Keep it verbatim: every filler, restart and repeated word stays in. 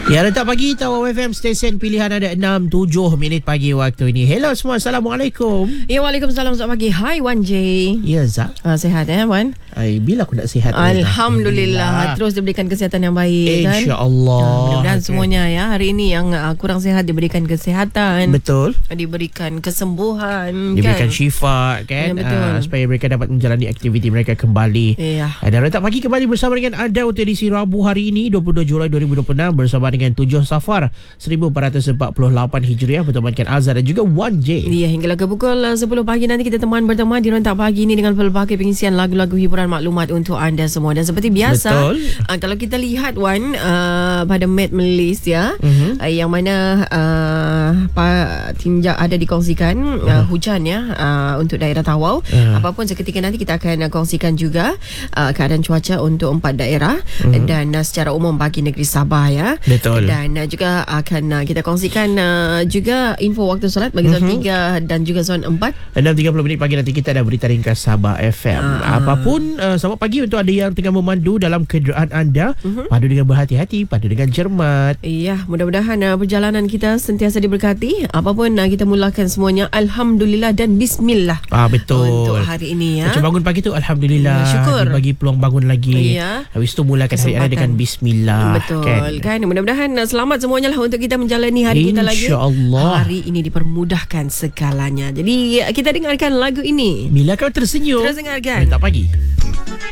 Ya, letak pagi Tawau F M, stesen pilihan ada enam tujuh minit pagi waktu ini. Hello semua, Assalamualaikum. Ya, Waalaikumsalam, selamat pagi. Hai Wan J. Ya, Zak. Ah, sihat ya Wan? Ay, bila aku nak sihat? Alhamdulillah. Terus diberikan kesihatan yang baik kan? InsyaAllah. Ah, mudah-mudahan okay. semuanya ya. Hari ini yang uh, kurang sihat diberikan kesihatan. Betul. Diberikan kesembuhan. Diberikan kan? syifa kan? Ya, betul. Ah, supaya mereka dapat menjalani aktiviti mereka kembali. Ya. Dan letak pagi kembali bersama dengan anda untuk edisi Rabu hari ini dua puluh dua Julai dua ribu dua puluh enam bersama dengan tujuh Safar seribu empat ratus empat puluh lapan Hijriah bertemankan Azhar dan juga Wan J. Ya, hinggalah ke pukul sepuluh pagi nanti kita teman berteman di rentak pagi ini dengan pelbagai pengisian lagu-lagu hiburan maklumat untuk anda semua. Dan seperti biasa, uh, kalau kita lihat Wan, uh, pada Met Malaysia uh-huh. uh, yang mana uh, pa, tinjak ada dikongsikan uh, uh-huh. hujan ya uh, untuk daerah Tawau. Uh-huh. Apapun seketika nanti kita akan uh, kongsikan juga uh, keadaan cuaca untuk empat daerah uh-huh. dan uh, secara umum bagi negeri Sabah ya. Betul. Dan uh, juga akan uh, kita kongsikan uh, juga info waktu solat bagi zon uh-huh. tiga dan juga zon empat. enam tiga puluh minit pagi nanti kita ada berita ringkas Sabah F M. Uh-huh. Apapun uh, selamat pagi untuk ada yang tengah memandu dalam kenderaan anda. Uh-huh. Padu dengan berhati-hati, padu dengan cermat. Iya, mudah-mudahan uh, perjalanan kita sentiasa diberkati. Apapun uh, kita mulakan semuanya alhamdulillah dan bismillah. Ah, betul. Untuk hari ini ya. Macam bangun pagi tu alhamdulillah. Ya, syukur. Bagi peluang bangun lagi. Ya. Habis tu mulakan hari anda dengan bismillah. Betul kan. kan. Mudah-mudahan uh, selamat semuanya lah untuk kita menjalani hari kita lagi. InsyaAllah. Hari ini dipermudahkan segalanya. Jadi uh, kita dengarkan lagu ini. Bila kau tersenyum. Terus dengarkan. Letak pagi.